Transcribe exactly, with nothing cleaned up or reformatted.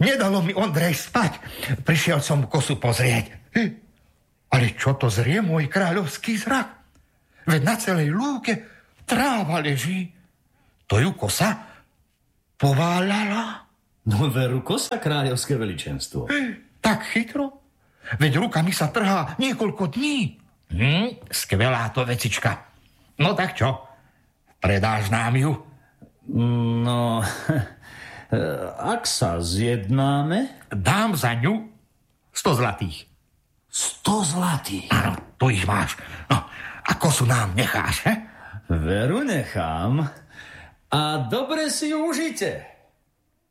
nedalo mi Ondrej spať. Prišiel som kosu pozrieť. Ale čo to zrie môj kráľovský zrak? Veď na celej lúke tráva leží. To ju kosa pováľala. No veru, kosa, kráľovské veličenstvo. Tak chytro. Veď ruka mi sa trhá niekoľko dní. Hm, skvelá to vecička. No tak čo? Predáš nám ju? No, ak sa zjednáme... Dám za ňu sto zlatých. Sto zlatých? Áno, tu ich máš. No, a kosu nám necháš, he? Veru nechám. A dobre si ju užite.